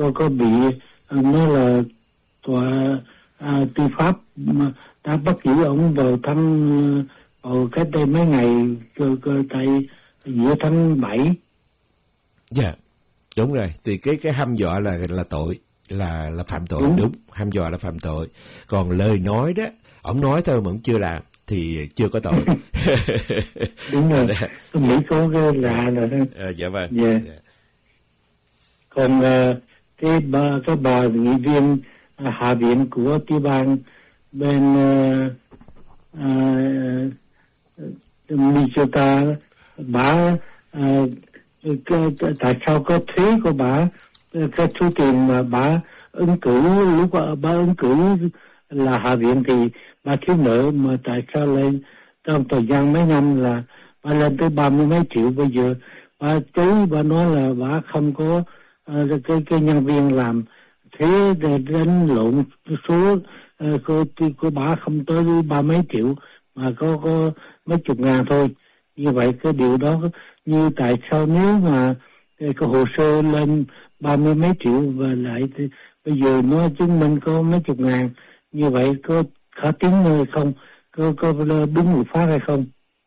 có bị nó là tòa tư pháp mà đã bắt giữ ông vào cách đây mấy ngày tại giữa tháng 7. Dạ, đúng rồi. Thì cái hăm dọa là tội, là phạm tội, đúng. Hăm dọa là phạm tội. Còn lời nói đó, ông nói thôi mà ông chưa làm thì chưa có tội. Đúng rồi. Tôi nghĩ có cái lạ rồi đó. Dạ vâng. Yeah. Yeah. Còn cái bà nghị viên hạ viện của tiểu bang bên Minnesota, bà tại sao có thuế của bà, cái số tiền mà bà ứng cử, lúc bà ứng cử là hạ viện thì bà thiếu nợ, mà tại sao lên trong thời gian mấy năm là bà lên tới 30 mấy triệu, bây giờ bà chối, bà nói là bà không có cái nhân viên làm thế để đánh lộn số của bà không tới 30 mấy triệu mà có mấy chục ngàn thôi. Như vậy cái điều đó, như tại sao nếu mà cái hồ sơ lên 30 mấy triệu và lại thì bây giờ nó chứng minh có mấy chục ngàn, như vậy có khả tín hay không, có đúng luật pháp hay không?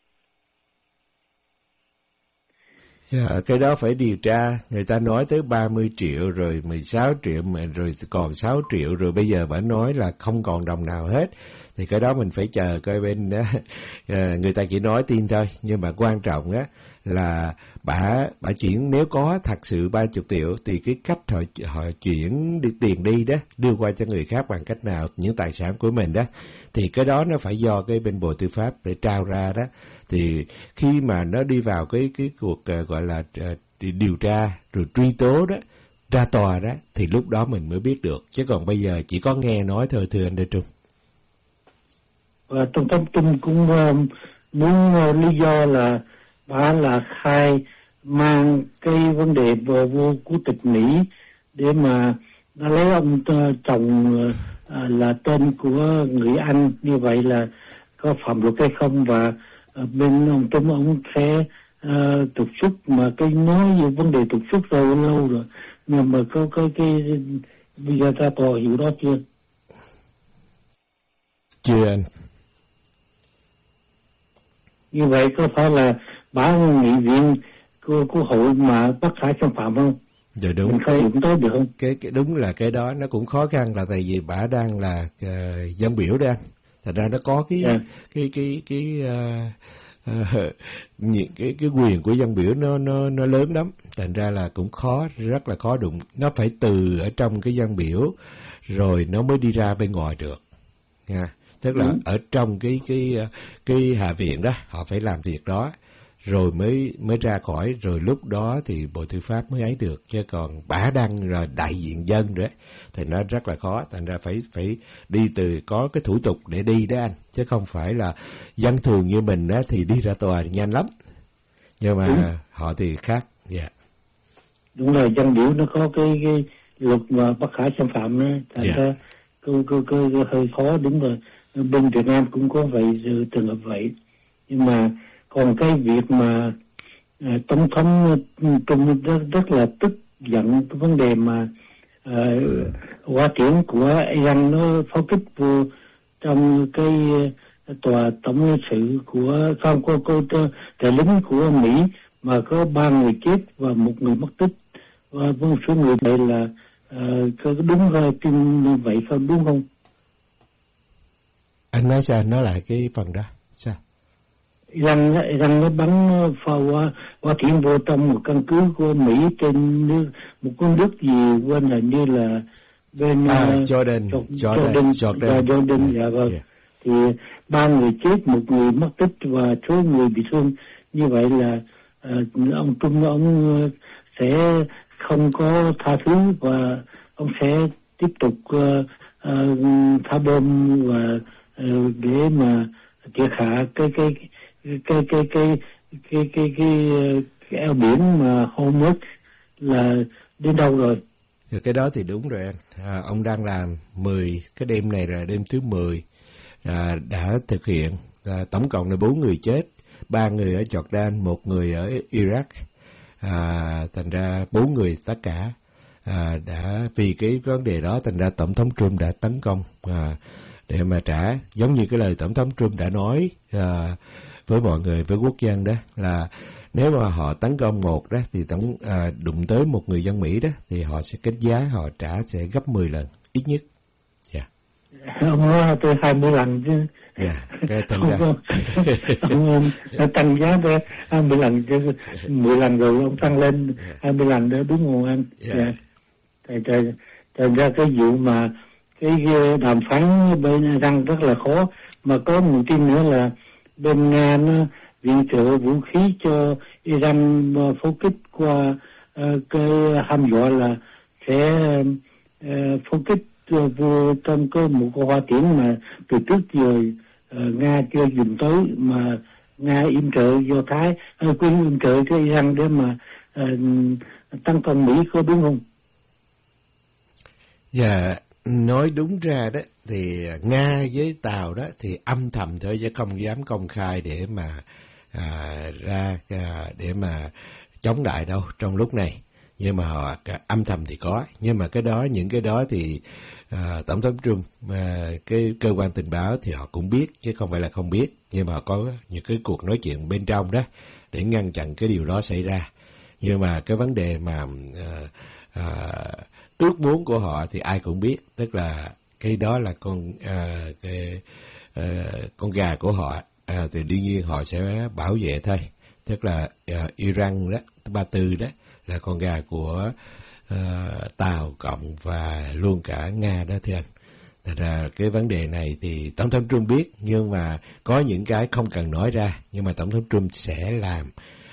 Cái đó phải điều tra. Người ta nói tới 30 triệu rồi 16 triệu rồi còn 6 triệu rồi bây giờ bà nói là không còn đồng nào hết. Thì cái đó mình phải chờ coi bên đó. Người ta chỉ nói tin thôi. Nhưng mà quan trọng á là bà chuyển, nếu có thật sự 30 triệu thì cái cách họ chuyển tiền đi đó, đưa qua cho người khác bằng cách nào, những tài sản của mình đó, thì cái đó nó phải do cái bên Bộ Tư pháp để trao ra đó. Thì khi mà nó đi vào cái cuộc gọi là điều tra rồi truy tố đó, ra tòa đó, thì lúc đó mình mới biết được. Chứ còn bây giờ chỉ có nghe nói thôi, thưa anh Đê Trung. Và trong thông tin cũng muốn lý do là bà là khai mang cái vấn đề vô quốc tịch Mỹ để mà đã lấy ông chồng là tên của người Anh, như vậy là có phạm luật hay không, và bên ông Trump ông sẽ trục xuất, mà cái nói về vấn đề trục xuất rồi lâu rồi, nhưng mà có cái bây giờ ra tòa hiểu đó chưa? Chưa anh. Như vậy có phải là bà nghị viện của hội mà bất khả xâm phạm không? Dạ đúng. Mình không đụng tới được không? Cái đúng là cái đó nó cũng khó khăn, là tại vì bà đang là dân biểu đó anh. Thật ra nó có cái quyền của dân biểu nó lớn lắm, thành ra là cũng rất là khó đụng. Nó phải từ ở trong cái dân biểu rồi nó mới đi ra bên ngoài được nha. Tức là ở trong cái hạ viện đó họ phải làm việc đó rồi mới ra khỏi, rồi lúc đó thì Bộ Tư pháp mới ấy được. Chứ còn bả đang là đại diện dân nữa thì nó rất là khó, thành ra phải đi từ có cái thủ tục để đi đó anh, chứ không phải là dân thường như mình á thì đi ra tòa nhanh lắm, nhưng mà họ thì khác. Dạ. Đúng rồi, dân biểu nó có cái luật mà bất khả xâm phạm đó, thành ra hơi khó. Đúng rồi, bên Việt Nam cũng có vậy, trường hợp vậy. Nhưng mà còn cái việc mà tổng thống Trung rất là tức giận cái vấn đề mà quả tiễn của Iran nó pháo kích vô trong cái tòa tổng lãnh sự của không có trợ lính của Mỹ, mà có 3 người chết và 1 người mất tích, và một số người này là có đúng tin như vậy không, đúng không? Anh nói sao? Nói lại cái phần đó sao? Iran nó bắn pháo quả tiễn vô trong một căn cứ của Mỹ trên một con nước gì quên, hình như là bên Jordan. Dạ vâng. Yeah. Thì 3 người chết, 1 người mất tích và số người bị thương. Như vậy là ông Trung ông sẽ không có tha thứ, và ông sẽ tiếp tục thả bom và để mà triệt hạ cái eo biển mà Hormuz là đến đâu rồi. Cái đó thì đúng rồi anh. Ông đang làm cái đêm này là đêm thứ 10 đã thực hiện. Tổng cộng là 4 người chết, 3 người ở Jordan, 1 người ở Iraq. Thành ra 4 người tất cả. đã vì cái vấn đề đó thành ra Tổng thống Trump đã tấn công để mà trả, giống như cái lời Tổng thống Trump đã nói với mọi người, với quốc dân đó, là nếu mà họ tấn công một đó thì đụng tới một người dân Mỹ đó thì họ sẽ kết giá họ trả sẽ gấp 10 lần ít nhất. Ông nói tới 20 lần chứ. Cái thành ra ông tăng giá tới 20 lần chứ, 10 lần rồi ông tăng lên 20 lần đó, đúng không anh? Thành ra cái vụ mà cái đàm phán bên Iran rất là khó, mà có một tin nữa là bên Nga nó viện trợ vũ khí cho Iran pháo kích qua cái hăm dọa là sẽ pháo kích vô trong có một con hỏa tiễn mà từ trước giờ Nga chưa dùng tới, mà Nga yểm trợ Do Thái, quyên yểm trợ cho Iran để mà tấn công Mỹ, có đúng không? Dạ, nói đúng ra đó thì Nga với Tàu đó thì âm thầm thôi chứ không dám công khai để mà để mà chống lại đâu trong lúc này. Nhưng mà họ âm thầm thì có, nhưng mà những cái đó thì Tổng thống Trump, cái cơ quan tình báo thì họ cũng biết chứ không phải là không biết, nhưng mà có những cái cuộc nói chuyện bên trong đó để ngăn chặn cái điều đó xảy ra. Nhưng mà cái vấn đề mà ước muốn của họ thì ai cũng biết, tức là cái đó là con gà của họ, thì đương nhiên họ sẽ bảo vệ thôi. Tức là Iran đó, Ba Tư đó là con gà của Tàu Cộng và luôn cả Nga đó thưa anh. Thật ra cái vấn đề này thì Tổng thống Trump biết, nhưng mà có những cái không cần nói ra, nhưng mà Tổng thống Trump sẽ làm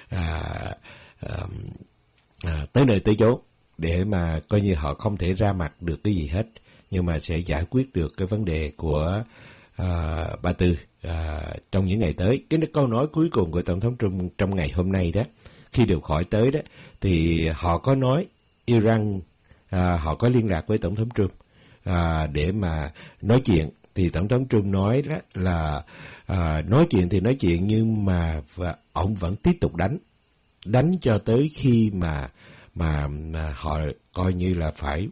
tới nơi tới chốn để mà coi như họ không thể ra mặt được cái gì hết, nhưng mà sẽ giải quyết được cái vấn đề của Ba Tư trong những ngày tới. Cái câu nói cuối cùng của Tổng thống Trump trong ngày hôm nay đó, khi được hỏi tới đó, thì họ có nói Iran, họ có liên lạc với Tổng thống Trump để mà nói chuyện. Thì Tổng thống Trump nói đó là nói chuyện thì nói chuyện, nhưng mà ông vẫn tiếp tục đánh cho tới khi mà họ coi như là phải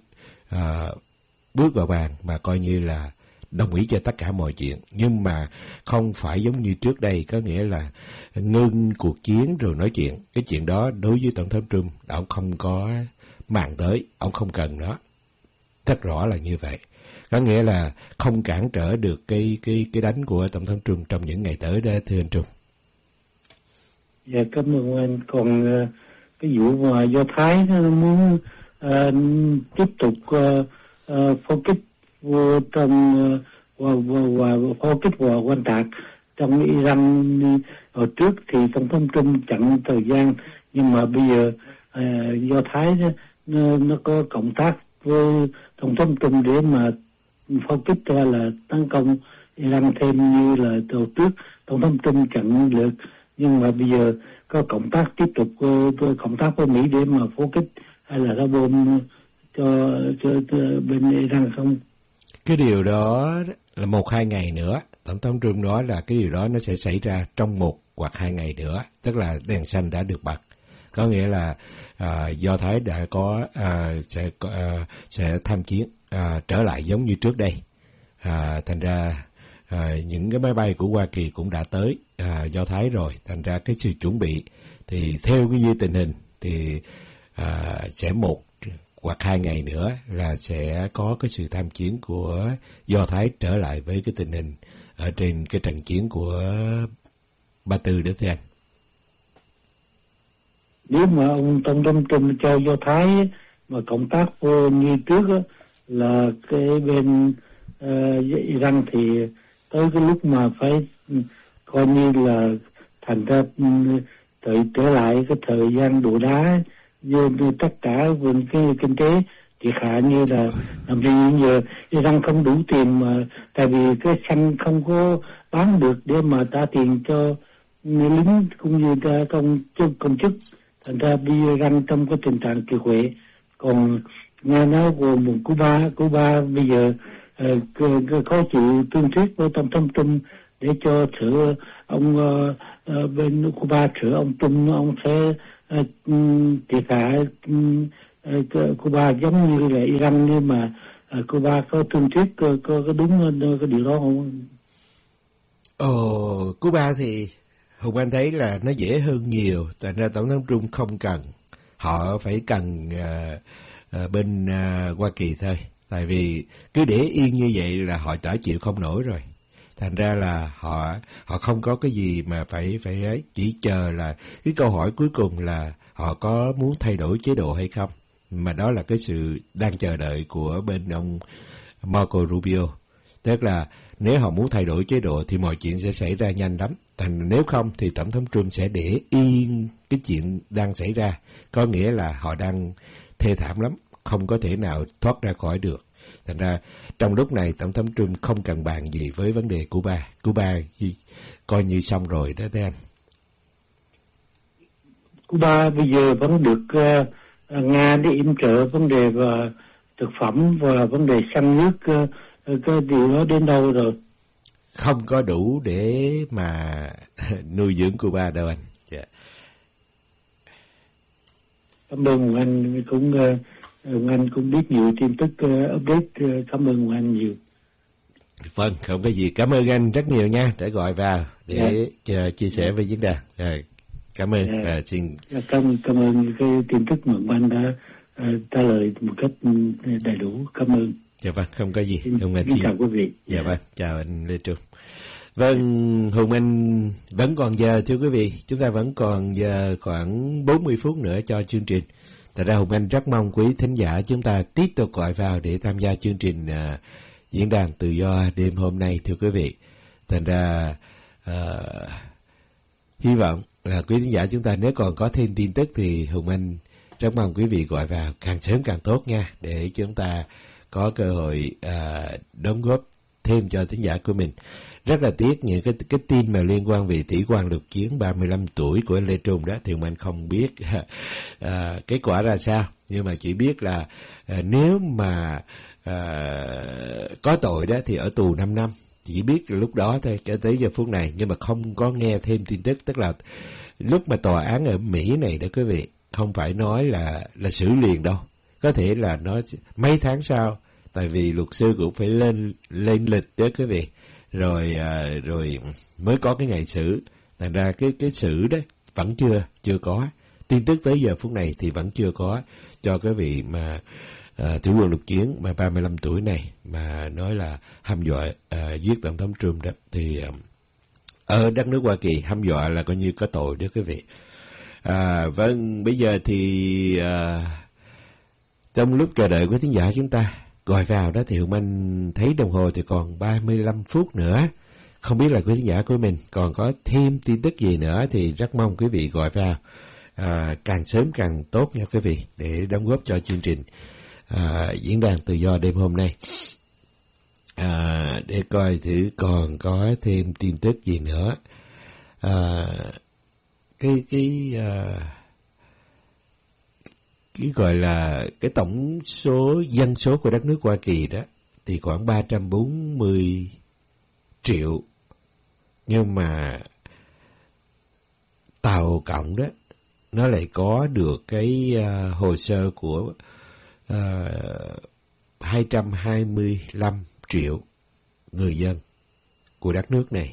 bước vào bàn, mà coi như là đồng ý cho tất cả mọi chuyện, nhưng mà không phải giống như trước đây, có nghĩa là ngưng cuộc chiến rồi nói chuyện. Cái chuyện đó đối với Tổng thống Trump, ông không có màng tới, ông không cần nó. Rất rõ là như vậy. Có nghĩa là không cản trở được cái đánh của Tổng thống Trump trong những ngày tới đó, thưa anh Trung. Dạ, cảm ơn anh. Còn cái vụ mà Do Thái nó muốn tiếp tục pháo kích vô trong và pháo kích vào quan tạc trong Iran hồi trước thì Tổng thống Trump chặn thời gian, nhưng mà bây giờ Do Thái nó có cộng tác với Tổng thống Trump để mà pháo kích ra là tấn công Iran thêm như là từ trước Tổng thống Trump chặn được, nhưng mà bây giờ có cộng tác tiếp tục cộng tác với Mỹ để mà pháo kích hay là ra bom cho bên Iran không? Cái điều đó là 1-2 ngày nữa. Tổng thống Trump nói là cái điều đó nó sẽ xảy ra trong 1 hoặc 2 ngày nữa. Tức là đèn xanh đã được bật. Có nghĩa là Do Thái đã có sẽ tham chiến trở lại giống như trước đây. Thành ra những cái máy bay của Hoa Kỳ cũng đã tới Do Thái rồi. Thành ra cái sự chuẩn bị thì theo cái như tình hình thì sẽ 1 hoặc 2 ngày nữa là sẽ có cái sự tham chiến của Do Thái trở lại với cái tình hình ở trên cái trận chiến của Ba Tư đó thưa anh. Nếu mà ông Tổng thống Trump cho Do Thái mà cộng tác như trước đó, là cái bên Iran thì tới cái lúc mà phải coi như là thành ra trở lại cái thời gian đổ đá như tất cả vùng cái kinh tế thiệt hại, như là làm gì giờ Iran không đủ tiền mà tại vì cái xăng không có bán được để mà trả tiền cho lính cũng như công chức, thành ra bây giờ Iran trong cái tình trạng kiệt quệ. Còn nghe nói của một Cuba bây giờ khó chịu tương thuyết với Tổng thống Trump để cho sửa ông bên Cuba sửa ông Trump, ông sẽ thiệt hại Cuba giống như là Iran, nhưng mà Cuba có thương thuyết có đúng cái điều đó không? Cuba thì Hùng Anh thấy là nó dễ hơn nhiều, thành ra Tổng thống Trump không cần, họ phải cần bên Hoa Kỳ thôi, tại vì cứ để yên như vậy là họ đã chịu không nổi rồi, thành ra là họ không có cái gì mà phải chỉ chờ là cái câu hỏi cuối cùng là họ có muốn thay đổi chế độ hay không, mà đó là cái sự đang chờ đợi của bên ông Marco Rubio. Tức là nếu họ muốn thay đổi chế độ thì mọi chuyện sẽ xảy ra nhanh lắm. Nếu không thì Tổng thống Trump sẽ để yên cái chuyện đang xảy ra. Có nghĩa là họ đang thê thảm lắm, không có thể nào thoát ra khỏi được. Thành ra trong lúc này Tổng thống Trump không cần bàn gì với vấn đề Cuba. Cuba coi như xong rồi đó thưa anh. Cuba bây giờ vẫn được Nga để yểm trợ vấn đề và thực phẩm và vấn đề xăng nước, cái điều đó đến đâu rồi? Không có đủ để mà nuôi dưỡng Cuba đâu anh. Yeah. Cảm ơn anh cũng biết nhiều tin tức update. Cảm ơn anh nhiều. Vâng, không có gì. Cảm ơn anh rất nhiều nha để gọi vào để chia sẻ với diễn đàn. Cảm ơn. Xin cảm ơn cái tin tức mà anh đã trả lời một cách đầy đủ. Cảm ơn. Dạ vâng, không có gì. Xin chào quý vị. Dạ vâng, chào anh Lê Trung. Vâng, Hùng Anh vẫn còn giờ thưa quý vị, chúng ta vẫn còn giờ khoảng 40 phút nữa cho chương trình. Thật ra Hùng Anh rất mong quý thính giả chúng ta tiếp tục gọi vào để tham gia chương trình diễn đàn tự do đêm hôm nay thưa quý vị. Thành ra hy vọng là quý thính giả chúng ta nếu còn có thêm tin tức thì Hùng Anh rất mong quý vị gọi vào càng sớm càng tốt nha, để chúng ta có cơ hội đóng góp thêm cho thính giả của mình. Rất là tiếc những cái tin mà liên quan về Thủy Quang Lục Chiến 35 tuổi của Lê Trung đó thì mình không biết kết quả ra sao, nhưng mà chỉ biết là nếu mà có tội đó thì ở tù 5 năm, chỉ biết lúc đó thôi cho tới giờ phút này, nhưng mà không có nghe thêm tin tức. Tức là lúc mà tòa án ở Mỹ này đó quý vị, không phải nói là xử liền đâu, có thể là nó mấy tháng sau, tại vì luật sư cũng phải lên lịch đó quý vị, rồi mới có cái ngày xử. Thành ra cái xử đó vẫn chưa có tin tức tới giờ phút này, thì vẫn chưa có cho cái vị mà Thủy Quang Lục Chiến mà 35 tuổi này mà nói là hăm dọa giết Tổng thống Trump đó. Thì ở đất nước Hoa Kỳ hăm dọa là coi như có tội đó quý vị. Vâng, bây giờ thì trong lúc chờ đợi của thính giả chúng ta gọi vào đó thì Hùng Anh thấy đồng hồ thì còn 35 phút nữa. Không biết là quý thính giả của mình còn có thêm tin tức gì nữa thì rất mong quý vị gọi vào càng sớm càng tốt nha quý vị, để đóng góp cho chương trình diễn đàn tự do đêm hôm nay. Để coi thử còn có thêm tin tức gì nữa. Cái gọi là cái tổng số dân số của đất nước Hoa Kỳ đó thì khoảng 340 triệu, nhưng mà Tàu Cộng đó nó lại có được cái hồ sơ của 225 triệu người dân của đất nước này.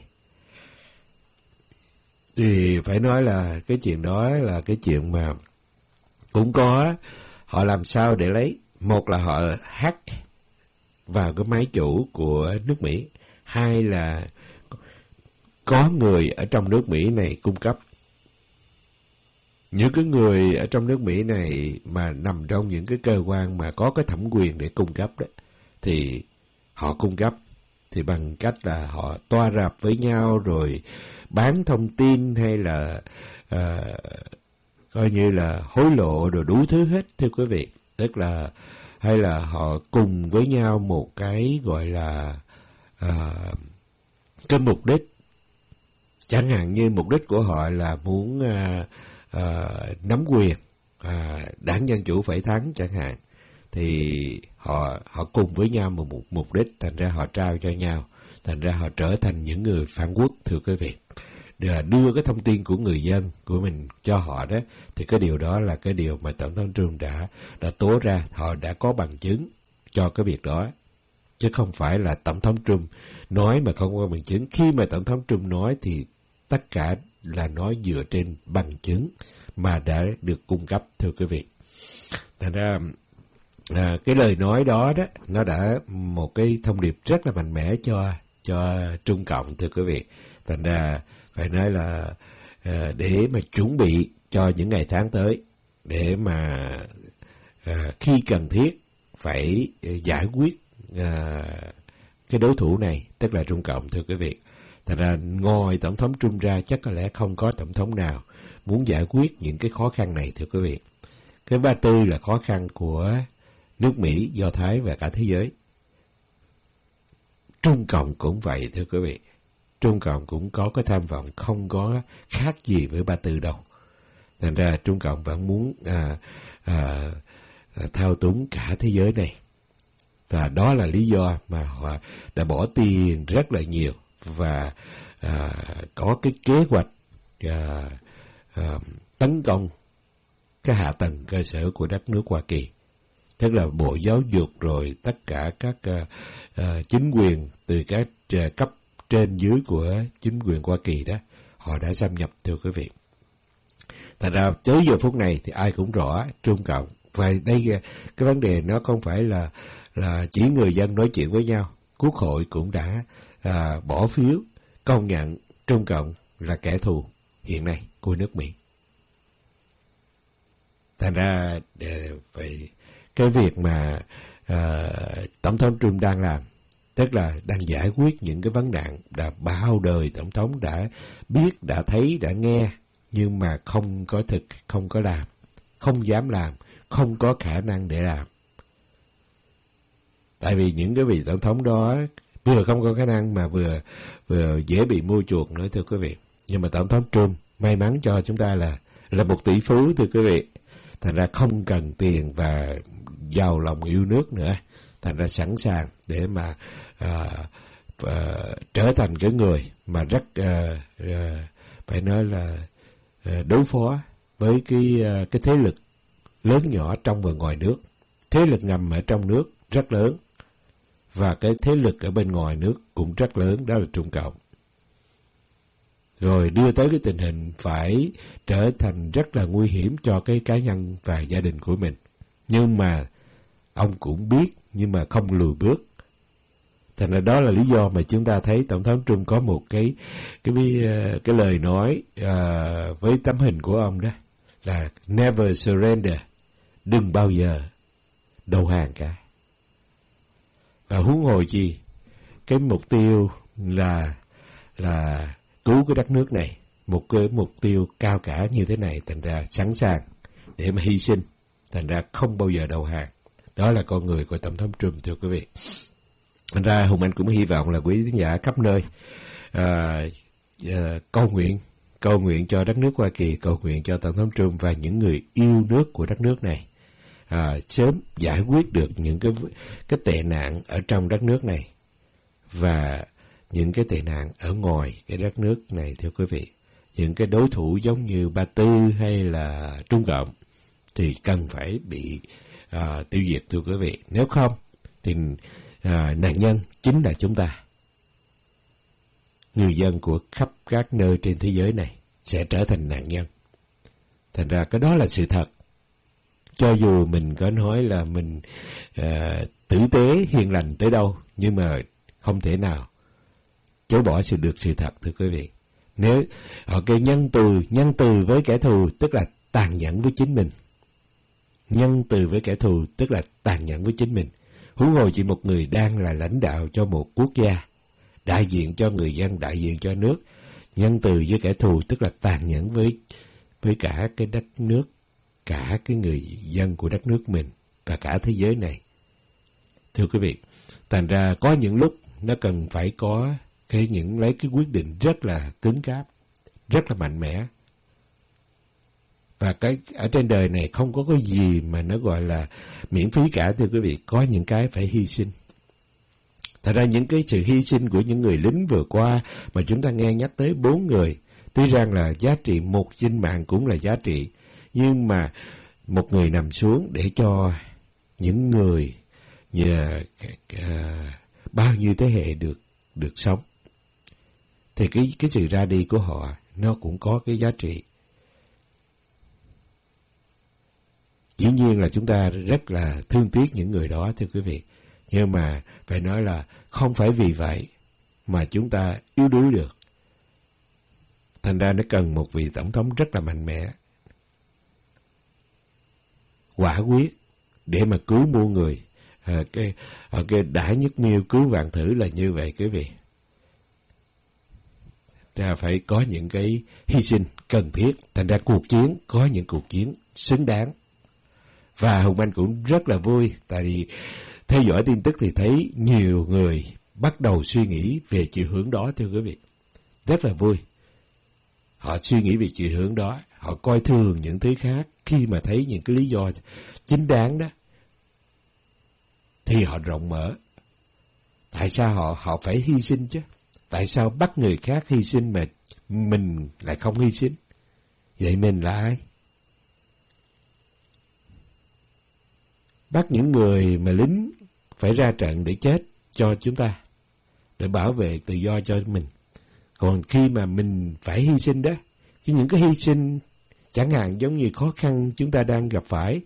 Thì phải nói là cái chuyện đó là cái chuyện mà cũng có, họ làm sao để lấy, một là họ hack vào cái máy chủ của nước Mỹ, hai là có người ở trong nước Mỹ này cung cấp. Những cái người ở trong nước Mỹ này mà nằm trong những cái cơ quan mà có cái thẩm quyền để cung cấp đó, thì họ cung cấp thì bằng cách là họ toa rạp với nhau rồi bán thông tin, hay là coi như là hối lộ rồi đủ thứ hết thưa quý vị. Tức là hay là họ cùng với nhau một cái gọi là cái mục đích, chẳng hạn như mục đích của họ là muốn nắm quyền, đảng Dân Chủ phải thắng chẳng hạn, thì họ cùng với nhau một mục đích, thành ra họ trao cho nhau, thành ra họ trở thành những người phản quốc thưa quý vị. đưa cái thông tin của người dân của mình cho họ đó, thì cái điều đó là cái điều mà Tổng thống Trump đã tố ra, họ đã có bằng chứng cho cái việc đó. Chứ không phải là Tổng thống Trump nói mà không có bằng chứng. Khi mà Tổng thống Trump nói thì tất cả là nói dựa trên bằng chứng mà đã được cung cấp, thưa quý vị. Thành ra cái lời nói đó nó đã một cái thông điệp rất là mạnh mẽ cho Trung Cộng, thưa quý vị. Thành ra phải nói là để mà chuẩn bị cho những ngày tháng tới, để mà khi cần thiết phải giải quyết cái đối thủ này, tức là Trung Cộng, thưa quý vị. Thành ra ngoài Tổng thống Trump ra chắc có lẽ không có Tổng thống nào muốn giải quyết những cái khó khăn này, thưa quý vị. Cái thứ tư là khó khăn của nước Mỹ, Do Thái và cả thế giới. Trung Cộng cũng vậy, thưa quý vị. Trung Cộng cũng có cái tham vọng không có khác gì với ba tư đâu. Thành ra Trung Cộng vẫn muốn thao túng cả thế giới này. Và đó là lý do mà họ đã bỏ tiền rất là nhiều và có cái kế hoạch tấn công cái hạ tầng cơ sở của đất nước Hoa Kỳ. Tức là Bộ Giáo dục rồi tất cả các chính quyền từ các cấp trên dưới của chính quyền Hoa Kỳ đó, họ đã xâm nhập, thưa quý vị. Thành ra tới giờ phút này thì ai cũng rõ Trung Cộng. Và đây cái vấn đề nó không phải là chỉ người dân nói chuyện với nhau. Quốc hội cũng đã bỏ phiếu công nhận Trung Cộng là kẻ thù hiện nay của nước Mỹ. Thành ra vậy cái việc mà Tổng thống Trump đang làm, tức là đang giải quyết những cái vấn nạn đã bao đời Tổng thống đã biết, đã thấy, đã nghe, nhưng mà không có làm, không dám làm, không có khả năng để làm. Tại vì những cái vị Tổng thống đó vừa không có khả năng mà vừa dễ bị mua chuộc nữa, thưa quý vị. Nhưng mà Tổng thống Trump may mắn cho chúng ta là một tỷ phú, thưa quý vị. Thành ra không cần tiền và giàu lòng yêu nước nữa. Thành ra sẵn sàng để mà trở thành cái người mà rất phải nói là đối phó với cái thế lực lớn nhỏ trong và ngoài nước. Thế lực ngầm ở trong nước rất lớn và cái thế lực ở bên ngoài nước cũng rất lớn, đó là Trung Cộng. Rồi đưa tới cái tình hình phải trở thành rất là nguy hiểm cho cái cá nhân và gia đình của mình. Nhưng mà ông cũng biết, nhưng mà không lùi bước. Thành ra đó là lý do mà chúng ta thấy Tổng thống Trump có một cái lời nói với tấm hình của ông đó là never surrender, đừng bao giờ đầu hàng cả. Và huống hồ chi cái mục tiêu là cứu cái đất nước này, một cái mục tiêu cao cả như thế này, thành ra sẵn sàng để mà hy sinh, thành ra không bao giờ đầu hàng. Đó là con người của Tổng thống Trump, thưa quý vị. Thành ra Hùng Anh cũng hy vọng là quý khán giả khắp nơi cầu nguyện cho đất nước Hoa Kỳ, cầu nguyện cho Tổng thống Trump và những người yêu nước của đất nước này sớm giải quyết được những cái tệ nạn ở trong đất nước này và những cái tệ nạn ở ngoài cái đất nước này, thưa quý vị. Những cái đối thủ giống như Ba Tư hay là Trung Cộng thì cần phải bị tiêu diệt, thưa quý vị. Nếu không thì nạn nhân chính là chúng ta, người dân của khắp các nơi trên thế giới này sẽ trở thành nạn nhân. Thành ra cái đó là sự thật. Cho dù mình có nói là mình tử tế hiền lành tới đâu, nhưng mà không thể nào chối bỏ được sự thật, thưa quý vị. Nếu cái nhân từ với kẻ thù tức là tàn nhẫn với chính mình. Nhân từ với kẻ thù tức là tàn nhẫn với chính mình. Huống hồ chỉ một người đang là lãnh đạo cho một quốc gia, đại diện cho người dân, đại diện cho nước. Nhân từ với kẻ thù tức là tàn nhẫn với cả cái đất nước, cả cái người dân của đất nước mình và cả thế giới này. Thưa quý vị, thành ra có những lúc nó cần phải có lấy cái quyết định rất là cứng cáp, rất là mạnh mẽ. Và cái ở trên đời này không có cái gì mà nó gọi là miễn phí cả, thưa quý vị. Có những cái phải hy sinh. Thật ra những cái sự hy sinh của những người lính vừa qua mà chúng ta nghe nhắc tới 4 người Tuy rằng là giá trị một sinh mạng cũng là giá trị, nhưng mà một người nằm xuống để cho những người bao nhiêu thế hệ được sống, thì cái sự ra đi của họ nó cũng có cái giá trị. Dĩ nhiên là chúng ta rất là thương tiếc những người đó, thưa quý vị. Nhưng mà phải nói là không phải vì vậy mà chúng ta yếu đuối được. Thành ra nó cần một vị tổng thống rất là mạnh mẽ, quả quyết để mà cứu muôn người. Cái Đại Nhất Miêu cứu vạn thử là như vậy quý vị. Ra phải có những cái hy sinh cần thiết. Thành ra cuộc chiến, có những cuộc chiến xứng đáng. Và Hùng Anh cũng rất là vui, tại vì theo dõi tin tức thì thấy nhiều người bắt đầu suy nghĩ về chiều hướng đó, thưa quý vị. Rất là vui. Họ suy nghĩ về chiều hướng đó, họ coi thường những thứ khác. Khi mà thấy những cái lý do chính đáng đó, thì họ rộng mở. Tại sao họ phải hy sinh chứ? Tại sao bắt người khác hy sinh mà mình lại không hy sinh? Vậy mình là ai? Bắt những người mà lính phải ra trận để chết cho chúng ta, để bảo vệ tự do cho mình. Còn khi mà mình phải hy sinh đó, chứ những cái hy sinh chẳng hạn giống như khó khăn chúng ta đang gặp phải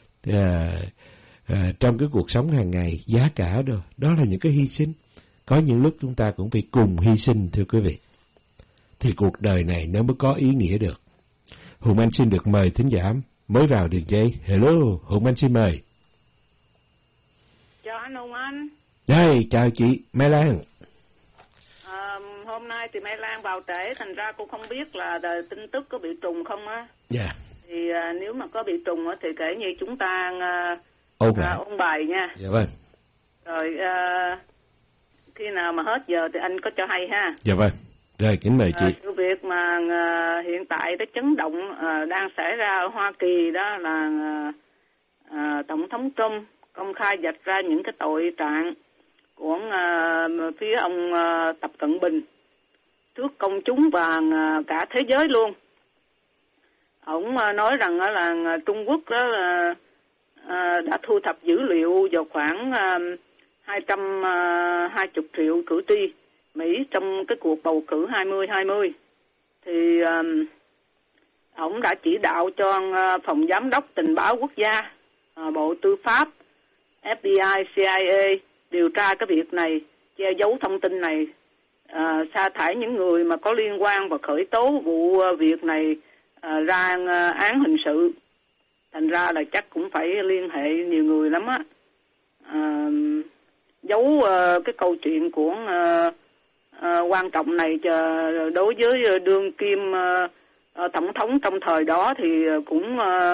trong cái cuộc sống hàng ngày, giá cả rồi, đó là những cái hy sinh. Có những lúc chúng ta cũng phải cùng hy sinh, thưa quý vị. Thì cuộc đời này nó mới có ý nghĩa được. Hùng Anh xin được mời thính giả mới vào đường dây. Hello, Hùng Anh xin mời. Chào anh Hùng Anh. Đây, chào chị Mai Lan. Hôm nay thì Mai Lan vào trễ, thành ra cô không biết là tin tức có bị trùng không á. Dạ. Thì nếu mà có bị trùng á thì kể như chúng ta ôn bài nha. Dạ vâng. Rồi khi nào mà hết giờ thì anh có cho hay ha. Dạ vâng. Rồi, kính mời chị. Sự việc mà hiện tại cái chấn động đang xảy ra ở Hoa Kỳ đó là Tổng thống Trump công khai vạch ra những cái tội trạng của phía ông Tập Cận Bình trước công chúng và cả thế giới luôn. Ông nói rằng là Trung Quốc đó đã thu thập dữ liệu vào khoảng 220 triệu cử tri Mỹ trong cái cuộc bầu cử 2020. Thì ông đã chỉ đạo cho Phòng Giám đốc Tình báo Quốc gia, Bộ Tư pháp, FBI, CIA điều tra cái việc này, che giấu thông tin này, sa thải những người mà có liên quan và khởi tố vụ việc này ra án hình sự. Thành ra là chắc cũng phải liên hệ nhiều người lắm á. Giấu cái câu chuyện của quan trọng này đối với đương kim tổng thống trong thời đó thì cũng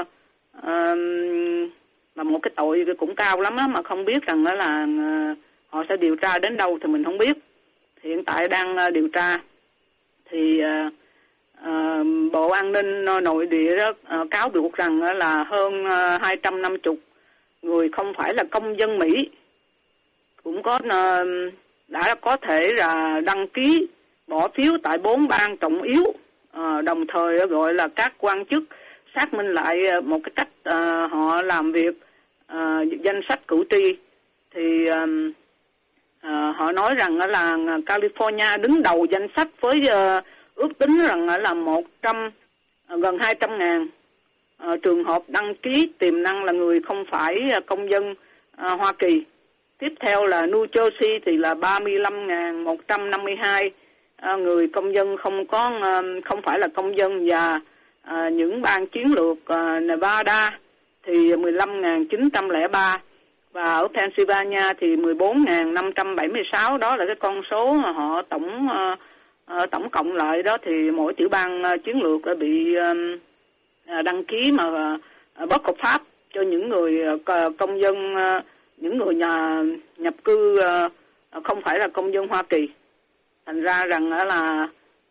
là một cái tội cũng cao lắm á, mà không biết rằng đó là họ sẽ điều tra đến đâu thì mình không biết. Hiện tại đang điều tra. Thì Bộ An ninh Nội địa đó cáo buộc rằng là hơn 250 người không phải là công dân Mỹ cũng đã có thể là đăng ký bỏ phiếu tại 4 bang trọng yếu, đồng thời gọi là các quan chức xác minh lại một cái cách họ làm việc danh sách cử tri. Thì họ nói rằng là California đứng đầu danh sách với ước tính rằng là gần 200.000 trường hợp đăng ký tiềm năng là người không phải công dân Hoa Kỳ. Tiếp theo là New Jersey thì là 35.152 người công dân không phải là công dân, và những bang chiến lược Nevada thì 15.903 và ở Pennsylvania thì 14.576. Đó là cái con số mà họ tổng cộng lại đó, thì mỗi tiểu bang chiến lược đã bị đăng ký mà bất hợp pháp cho những người công dân, những người nhập cư không phải là công dân Hoa Kỳ. Thành ra rằng là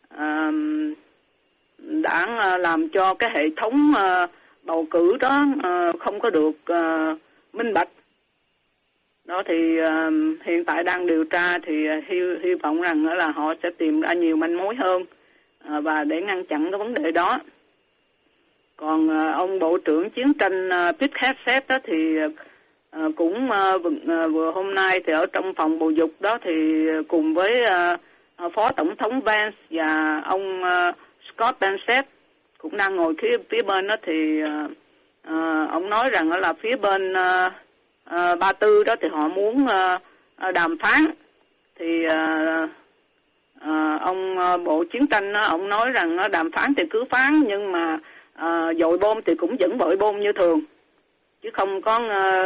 đã làm cho cái hệ thống bầu cử đó không có được minh bạch. Đó thì hiện tại đang điều tra, thì hy vọng rằng là họ sẽ tìm ra nhiều manh mối hơn và để ngăn chặn cái vấn đề đó. Còn ông Bộ trưởng Chiến tranh Pete Hegseth đó thì cũng vừa hôm nay thì ở trong phòng bầu dục đó thì cùng với Phó Tổng thống Vance và ông Scott Bessent cũng đang ngồi phía bên đó thì ông nói rằng là phía bên Ba Tư đó thì họ muốn đàm phán. Thì ông Bộ Chiến tranh đó, ông nói rằng đàm phán thì cứ phán, nhưng mà dội bom thì cũng vẫn dội bom như thường, chứ không có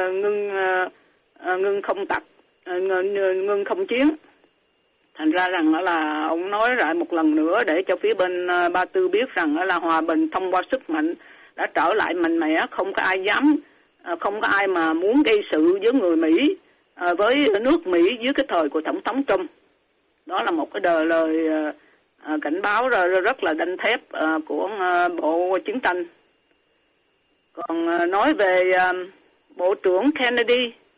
ngưng không tặc, ngưng không chiến. Thành ra rằng là ông nói lại một lần nữa để cho phía bên Ba Tư biết rằng là hòa bình thông qua sức mạnh đã trở lại mạnh mẽ, không có ai dám, không có ai mà muốn gây sự với người Mỹ, với nước Mỹ dưới cái thời của Tổng thống Trump. Đó là một cái lời cảnh báo rất là đanh thép của Bộ Chiến tranh. Còn nói về Bộ trưởng Kennedy